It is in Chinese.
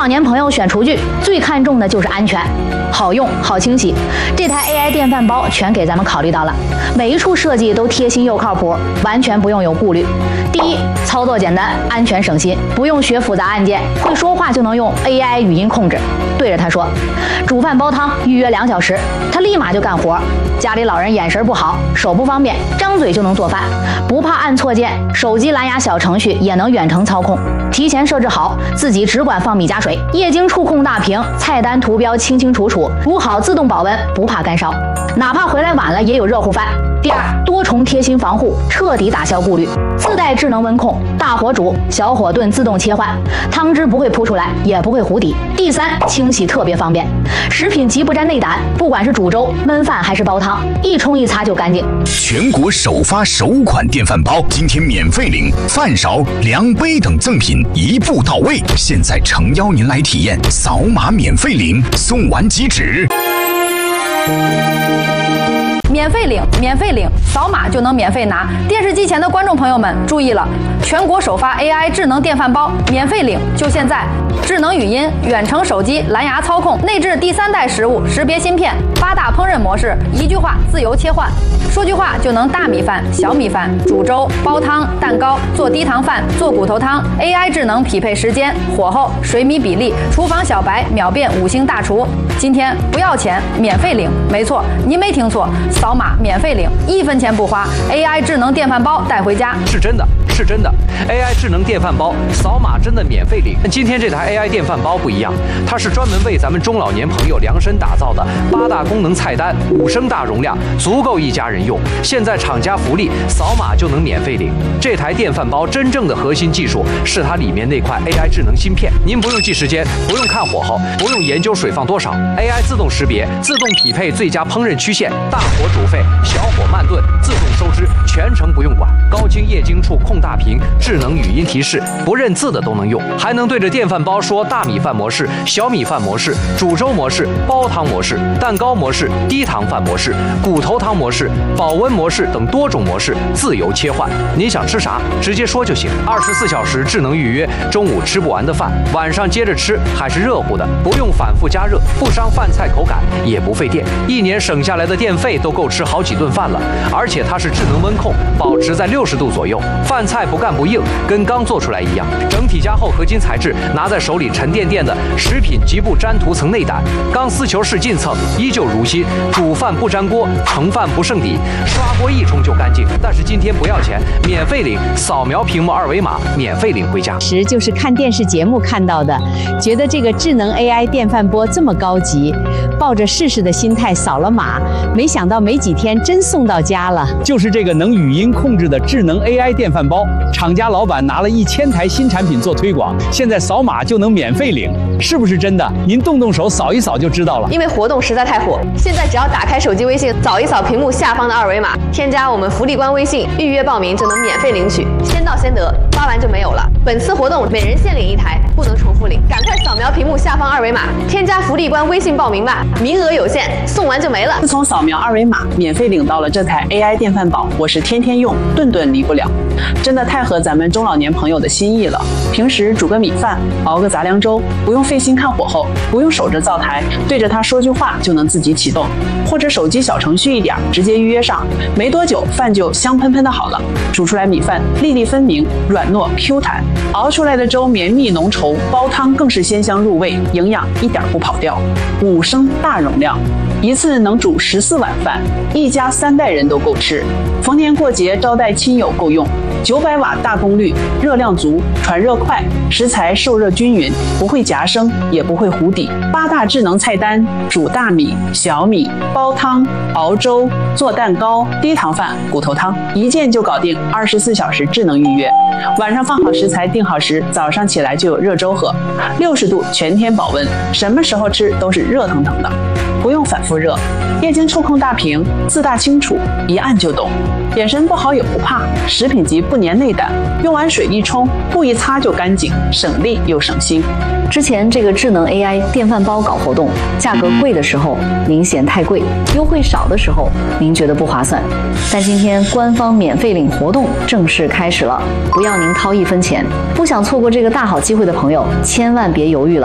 老年朋友选厨具最看重的就是安全，好用好清洗。这台 AI 电饭煲全给咱们考虑到了，每一处设计都贴心又靠谱，完全不用有顾虑。第一，操作简单，安全省心，不用学复杂按键，会说话就能用 AI 语音控制，对着它说煮饭煲汤预约2小时，它立马就干活。家里老人眼神不好，手不方便，张嘴就能做饭，不怕按错键，手机蓝牙小程序也能远程操控，提前设置好，自己只管放米加水，液晶触控大屏，菜单图标清清楚楚，煮好自动保温，不怕干烧，哪怕回来晚了也有热乎饭。第二，多重贴心防护，彻底打消顾虑，自带智能温控，大火煮，小火炖自动切换，汤汁不会扑出来，也不会糊底。第三，清洗特别方便，食品级不沾内胆，不管是煮粥、焖饭还是煲汤，一冲一擦就干净。 全国首发首款电饭煲，今天免费领饭勺、量杯等赠品一步到位。现在诚邀您来体验，扫码免费领，送完即止。 免费领，免费领，扫码就能免费拿。电视机前的观众朋友们注意了，全国首发 AI 智能电饭煲，免费领就现在！智能语音、远程手机、蓝牙操控，内置第3代食物识别芯片，8大烹饪模式，一句话自由切换，说句话就能大米饭、小米饭、煮粥、煲汤、蛋糕、做低糖饭、做骨头汤。AI 智能匹配时间、火候、水米比例，厨房小白秒变5星大厨。今天不要钱，免费领，没错，您没听错，扫码免费领，1分钱不花 ，AI 智能电饭煲带回家。 是真的，是真的 ，AI 智能电饭煲扫码真的免费领。今天这台 AI 电饭煲不一样，它是专门为咱们中老年朋友量身打造的，8大功能菜单，5升大容量，足够一家人用。现在厂家福利，扫码就能免费领。这台电饭煲真正的核心技术是它里面那块 AI 智能芯片，您不用记时间，不用看火候，不用研究水放多少 ，AI 自动识别，自动匹配最佳烹饪曲线，大火煮沸，小火慢炖，自动收汁，全程不用管。高清液晶触控大屏，智能语音提示，不认字的都能用，还能对着电饭煲说大米饭模式、小米饭模式、煮粥模式、煲汤模式、蛋糕模式、低糖饭模式、骨头汤模式、保温模式等多种模式自由切换。您想吃啥，直接说就行。24小时智能预约，中午吃不完的饭，晚上接着吃还是热乎的，不用反复加热，不伤饭菜口感，也不费电，1年省下来的电费都够吃好几顿饭了。而且它是智能温控，保持在60度左右，饭菜不干不硬，跟刚做出来一样。整体加厚合金材质，拿在手里沉甸甸的，食品极不沾涂层内胆，钢丝球式进蹭依旧如新，煮饭不粘锅，盛饭不剩底，刷锅一冲就干净。但是今天不要钱，免费领，扫描屏幕2维码，免费领回家。 时就是看电视节目看到的，觉得这个智能 AI 电饭锅这么高级，抱着试试的心态扫了码，没想到没几天真送到家了。 就是这个能语音控制的智能 AI 电饭煲，厂家老板拿了1000台新产品做推广，现在扫码就能免费领，是不是真的？您动动手扫一扫就知道了。 因为活动实在太火，现在只要打开手机微信，扫一扫屏幕下方的2维码，添加我们福利官微信，预约报名就能免费领取，先到先得，发完就没有了。本次活动每人限领1台，不能重复领，赶快扫描屏幕下方2维码，添加福利官微信报名吧，名额有限，送完就没了。 自从扫描2维码，免费领到了这台 AI 电饭煲，我是天天用，顿顿离不了，真的太合咱们中老年朋友的心意了。平时煮个米饭，熬个杂粮粥，不用费心看火候，不用守着灶台，对着它说句话就能自己启动，或者手机小程序一点，直接预约上，没多久饭就香喷喷的好了。煮出来米饭粒粒分明，软糯 Q 弹，熬出来的粥绵密浓稠，煲汤更是鲜香入味，营养一点不跑掉。5升大容量，一次能煮14碗饭，一家3代人都够吃。逢年过节招待亲友够用。900瓦大功率，热量足，传热快，食材受热均匀，不会夹生，也不会糊底。8大智能菜单：煮大米、小米、煲汤、熬粥、做蛋糕、低糖饭、骨头汤，一键就搞定，24小时智能预约。晚上放好食材，定好时，早上起来就有热粥喝，60度全天保温，什么时候吃都是热腾腾的，不用反复热。液晶触控大屏，字大清楚，一按就懂。眼神不好也不怕，食品级不粘内胆，用完水一冲，布一擦就干净，省力又省心。 之前这个智能 AI 电饭煲搞活动，价格贵的时候您嫌太贵，优惠少的时候您觉得不划算。但今天官方免费领活动正式开始了，不要您掏1分钱。不想错过这个大好机会的朋友，千万别犹豫了，